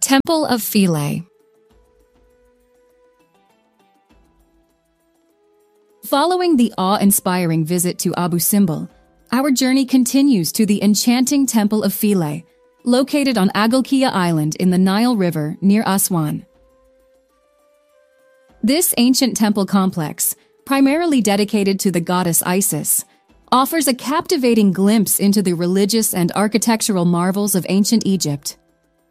Temple of Philae. Following the awe-inspiring visit to Abu Simbel, our journey continues to the enchanting Temple of Philae, located on Agilkia Island in the Nile River near Aswan. This ancient temple complex, primarily dedicated to the goddess Isis, offers a captivating glimpse into the religious and architectural marvels of ancient Egypt.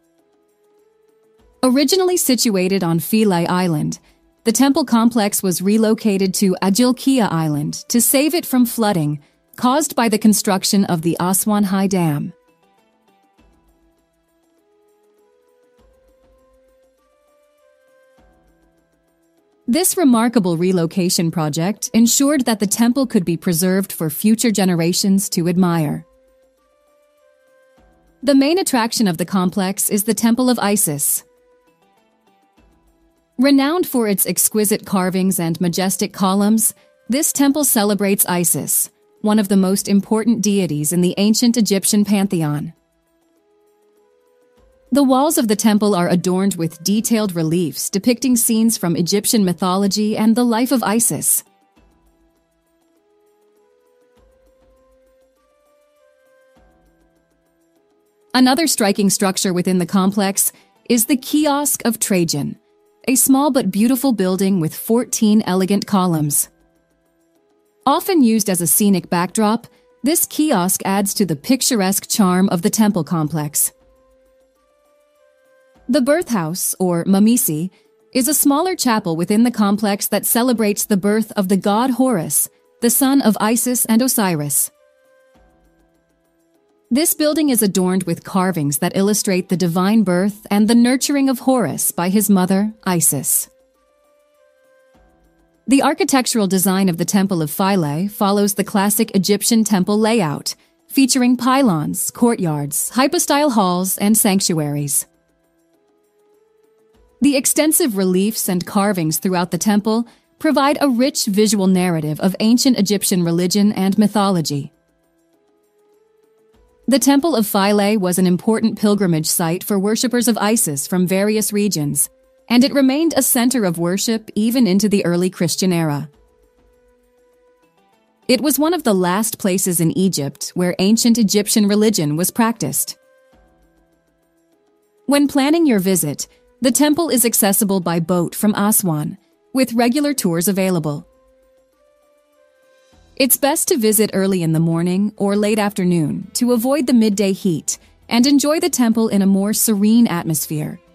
Originally situated on Philae Island, the temple complex was relocated to Agilkia Island to save it from flooding caused by the construction of the Aswan High Dam. This remarkable relocation project ensured that the temple could be preserved for future generations to admire. The main attraction of the complex is the Temple of Isis. Renowned for its exquisite carvings and majestic columns, this temple celebrates Isis, one of the most important deities in the ancient Egyptian pantheon. The walls of the temple are adorned with detailed reliefs depicting scenes from Egyptian mythology and the life of Isis. Another striking structure within the complex is the Kiosk of Trajan, a small but beautiful building with 14 elegant columns. Often used as a scenic backdrop, this kiosk adds to the picturesque charm of the temple complex. The Birth House, or Mamisi, is a smaller chapel within the complex that celebrates the birth of the god Horus, the son of Isis and Osiris. This building is adorned with carvings that illustrate the divine birth and the nurturing of Horus by his mother, Isis. The architectural design of the Temple of Philae follows the classic Egyptian temple layout, featuring pylons, courtyards, hypostyle halls, and sanctuaries. The extensive reliefs and carvings throughout the temple provide a rich visual narrative of ancient Egyptian religion and mythology. The Temple of Philae was an important pilgrimage site for worshippers of Isis from various regions, and it remained a center of worship even into the early Christian era. It was one of the last places in Egypt where ancient Egyptian religion was practiced. When planning your visit, the temple is accessible by boat from Aswan, with regular tours available. It's best to visit early in the morning or late afternoon to avoid the midday heat and enjoy the temple in a more serene atmosphere.